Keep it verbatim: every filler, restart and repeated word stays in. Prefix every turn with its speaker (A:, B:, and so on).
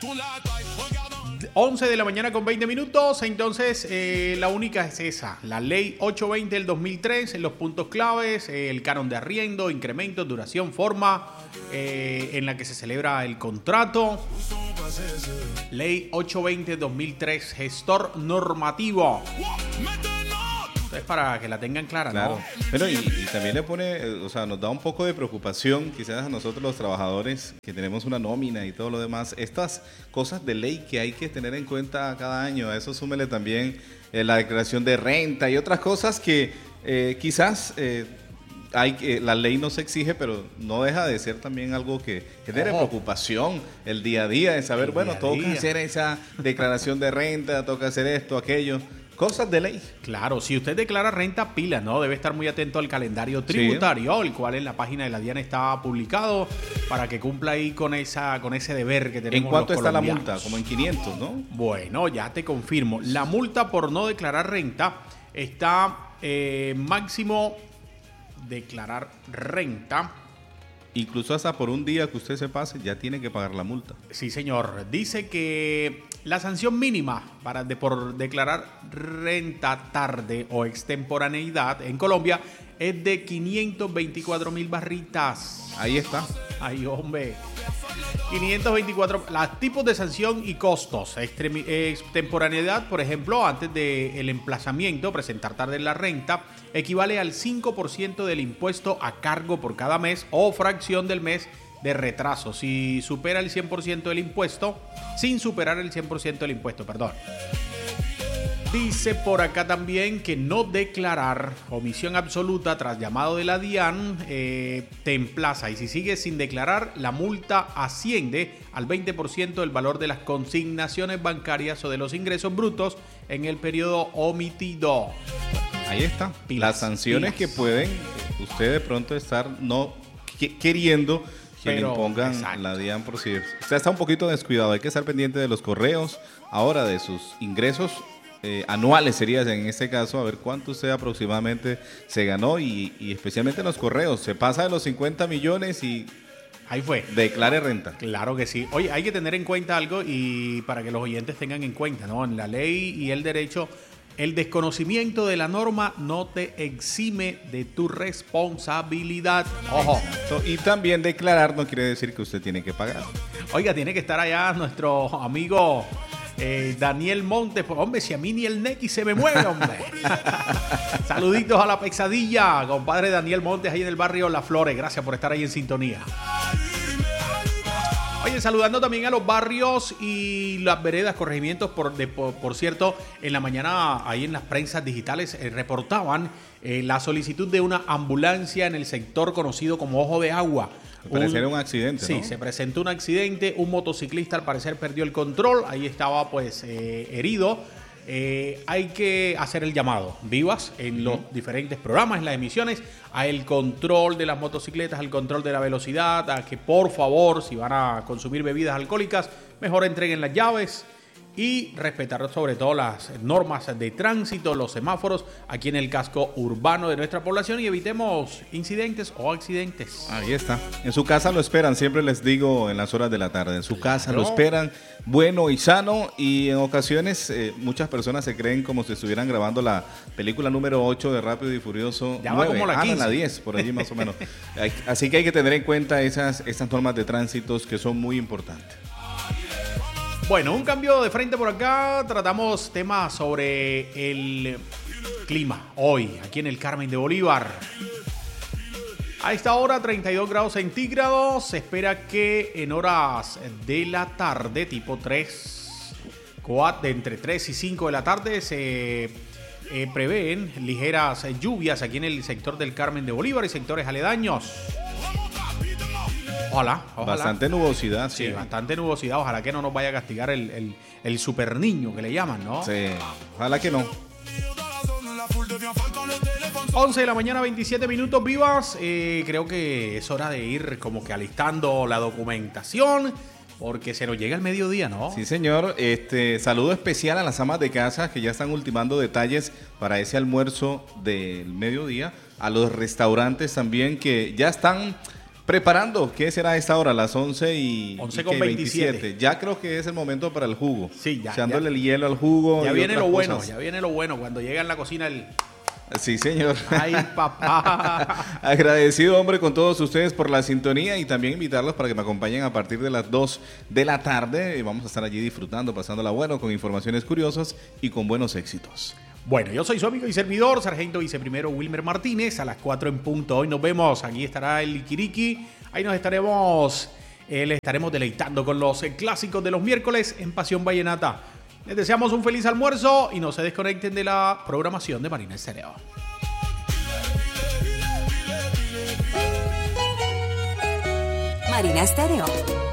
A: once de la mañana con veinte minutos, entonces eh, la única es esa, la ley ochocientos veinte del dos mil tres, en los puntos claves, eh, el canon de arriendo, incrementos, duración, forma eh, en la que se celebra el contrato. Ley ochocientos veinte del dos mil tres, gestor normativo. Es para que la tengan clara,
B: claro.
A: ¿no?
B: Pero y, y también le pone, o sea, nos da un poco de preocupación, quizás a nosotros los trabajadores que tenemos una nómina y todo lo demás, estas cosas de ley que hay que tener en cuenta cada año. A eso súmele también eh, la declaración de renta y otras cosas que eh, quizás eh, hay que, la ley nos exige, pero no deja de ser también algo que genere
A: Ojo.
B: preocupación el día a día, de saber,
A: El
B: bueno,
A: día a
B: toca
A: día.
B: hacer esa declaración de renta, toca hacer esto, aquello. Cosas de ley.
A: Claro, si usted declara renta, pila, ¿no? Debe estar muy atento al calendario tributario, sí, el cual en la página de la DIAN está publicado para que cumpla ahí con esa con ese deber que tenemos.
B: ¿En cuánto
A: los
B: está la
A: colombianos.
B: multa? Como en quinientos, ¿no?
A: Bueno, ya te confirmo. La multa por no declarar renta está eh, máximo declarar renta.
B: Incluso hasta por un día que usted se pase, ya tiene que pagar la multa.
A: Sí, señor. Dice que la sanción mínima para de, por declarar renta tarde o extemporaneidad en Colombia es de quinientos veinticuatro mil barritas.
B: Ahí está.
A: Ay, hombre. quinientos veinticuatro. Los tipos de sanción y costos. Extremi- extemporaneidad, por ejemplo, antes del emplazamiento, presentar tarde la renta, equivale al cinco por ciento del impuesto a cargo por cada mes o fracción del mes de retraso. Si supera el cien por ciento del impuesto, sin superar el cien por ciento del impuesto, perdón. Dice por acá también que no declarar, omisión absoluta tras llamado de la DIAN, eh, te emplaza. Y si sigues sin declarar, la multa asciende al veinte por ciento del valor de las consignaciones bancarias o de los ingresos brutos en el periodo omitido.
B: Ahí está.
A: Pilas,
B: Las sanciones
A: pilas.
B: que pueden usted de pronto estar no que- queriendo que
A: Pero,
B: le impongan
A: exacto.
B: la DIAN por si usted está un poquito descuidado. Hay que estar pendiente de los correos, ahora de sus ingresos eh, anuales sería en este caso, a ver cuánto usted aproximadamente se ganó y, y especialmente en los correos. Se pasa de los cincuenta millones y
A: Ahí fue.
B: declare renta.
A: Claro que sí. Oye, hay que tener en cuenta algo y para que los oyentes tengan en cuenta, ¿no? En la ley y el derecho, el desconocimiento de la norma no te exime de tu responsabilidad. Ojo.
B: Y también declarar no quiere decir que usted tiene que pagar.
A: Oiga, tiene que estar allá nuestro amigo eh, Daniel Montes. Pues, hombre, si a mí ni el Nequi se me mueve, hombre. Saluditos a la pesadilla, compadre Daniel Montes, ahí en el barrio Las Flores. Gracias por estar ahí en sintonía. Oye, saludando también a los barrios y las veredas, corregimientos, por, de, por, por cierto, en la mañana ahí en las prensas digitales eh, reportaban eh, la solicitud de una ambulancia en el sector conocido como Ojo de Agua.
B: Pareciera un accidente,
A: Sí,
B: ¿no?
A: se presentó un accidente, un motociclista al parecer perdió el control, ahí estaba pues eh, herido. Eh, hay que hacer el llamado, Vivas, en los diferentes programas, en las emisiones, a el control de las motocicletas, al control de la velocidad, a que por favor, si van a consumir bebidas alcohólicas, mejor entreguen las llaves y respetar sobre todo las normas de tránsito, los semáforos aquí en el casco urbano de nuestra población y evitemos incidentes o accidentes.
B: Ahí está. En su casa lo esperan, siempre les digo en las horas de la tarde. En su casa
A: Claro.
B: lo esperan bueno y sano y en ocasiones eh, muchas personas se creen como si estuvieran grabando la película número ocho de Rápido y Furioso
A: Ya va
B: nueve.
A: como la
B: Ah,
A: quince.
B: la diez, por allí más o menos. Hay- Así que hay que tener en cuenta esas, esas normas de tránsito que son muy importantes.
A: Bueno, un cambio de frente por acá. Tratamos temas sobre el clima hoy, aquí en el Carmen de Bolívar. A esta hora, treinta y dos grados centígrados. Se espera que en horas de la tarde, tipo tres, cuatro, entre tres y cinco de la tarde, se eh, prevén ligeras lluvias aquí en el sector del Carmen de Bolívar y sectores aledaños. Ojalá, ojalá.
B: Bastante nubosidad.
A: Sí, bastante nubosidad. Ojalá que no nos vaya a castigar el, el, el super niño que le llaman, ¿no?
B: Sí, ojalá que no.
A: once de la mañana, veintisiete minutos, Vivas. Eh, creo que es hora de ir como que alistando la documentación porque se nos llega el mediodía, ¿no?
B: Sí, señor. Este saludo especial a las amas de casa que ya están ultimando detalles para ese almuerzo del mediodía. A los restaurantes también que ya están Preparando, ¿qué será a esta hora? Las once y
A: once con veintisiete.
B: Ya creo que es el momento para el jugo.
A: Sí, ya.
B: Echándole
A: ya,
B: el hielo al jugo.
A: Ya viene lo bueno,
B: cosas.
A: ya viene lo bueno. Cuando llega en la cocina el...
B: Sí, señor.
A: Ay, papá.
B: Agradecido, hombre, con todos ustedes por la sintonía y también invitarlos para que me acompañen a partir de las dos de la tarde. Vamos a estar allí disfrutando, pasándola bueno, con informaciones curiosas y con buenos éxitos.
A: Bueno, yo soy su amigo y servidor, sargento viceprimero Wilmer Martínez. A las cuatro en punto hoy nos vemos. Aquí estará el Ikiriki. Ahí nos estaremos, eh, les estaremos deleitando con los eh, clásicos de los miércoles en Pasión Vallenata. Les deseamos un feliz almuerzo y no se desconecten de la programación de Marina Estéreo.
C: Marina Estéreo.